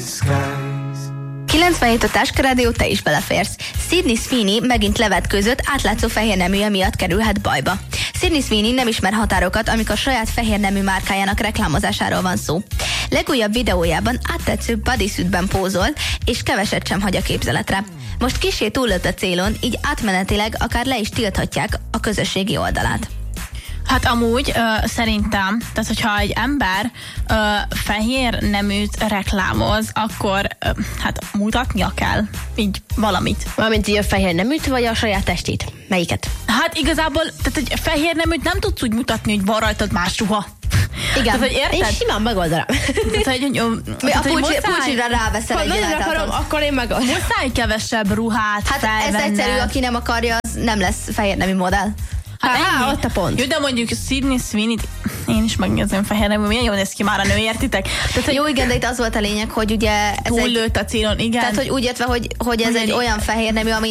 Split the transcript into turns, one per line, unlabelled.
skies.
97 a Táska Rádió, te is beleférsz. Sydney Sweeney megint levetkőzött, átlátszó fehérneműje miatt kerülhet bajba. Sydney Sweeney nem ismer határokat, amikor saját fehérnemű márkájának reklámozásáról van szó. Legújabb videójában áttetsző bodysuitben pózol, és keveset sem hagy a képzeletre. Most kissé túllőtt a célon, így átmenetileg akár le is tilthatják a közösségi oldalát.
Hát amúgy szerintem, tehát hogyha egy ember fehér neműt reklámoz, akkor hát mutatnia kell így valamit.
Valamint így a fehér neműt, vagy a saját testét? Melyiket?
Hát igazából, tehát egy fehér neműt nem tudsz úgy mutatni, hogy van rajtad más ruha.
Igen,
tehát, hogy érted?
én simán megoldanám.
A pulcsira ráveszel egy
nagyon akarom, akkor én megoldom.
Muszáj kevesebb ruhát
Hát
felvenned.
ez egyszerű, aki nem akarja, az nem lesz fehér nemű modell.
Hát
ott a pont.
Jó, de mondjuk Sydney Sweeney, én is megnézem fehér nemű, milyen jól néz ki már a nő, értitek? Tehát,
Jó, igen, de itt az volt a lényeg, hogy ugye ez
túllőtt a célon, igen.
tehát, hogy úgy értve, hogy ez egy olyan fehér nemű, ami